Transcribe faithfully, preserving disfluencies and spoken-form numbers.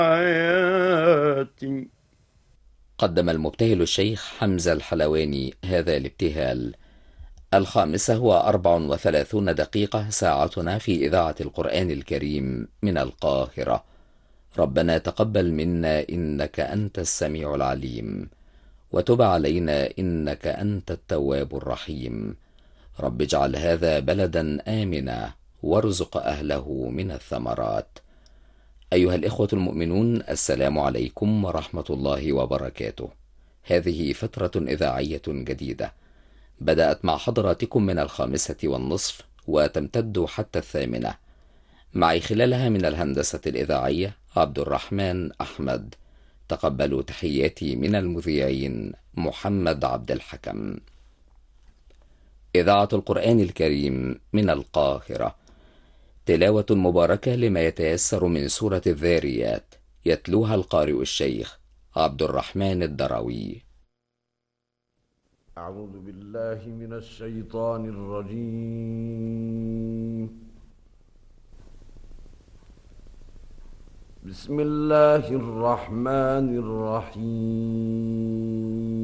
حياتي. قدم المبتهل الشيخ حمزة الحلواني هذا الابتهال. الخامسة وأربع وثلاثون دقيقة ساعتنا في إذاعة القرآن الكريم من القاهرة. ربنا تقبل منا إنك أنت السميع العليم، وتب علينا إنك أنت التواب الرحيم. رب اجعل هذا بلدا آمنا، وارزق أهله من الثمرات. أيها الإخوة المؤمنون، السلام عليكم ورحمة الله وبركاته. هذه فترة إذاعية جديدة بدأت مع حضراتكم من الخامسة والنصف وتمتد حتى الثامنة. معي خلالها من الهندسة الإذاعية عبد الرحمن أحمد. تقبلوا تحياتي من المذيعين محمد عبد الحكم. إذاعة القرآن الكريم من القاهرة. تلاوة مباركة لما يتيسر من سورة الذاريات، يتلوها القارئ الشيخ عبد الرحمن الدروي. أعوذ بالله من الشيطان الرجيم. بسم الله الرحمن الرحيم.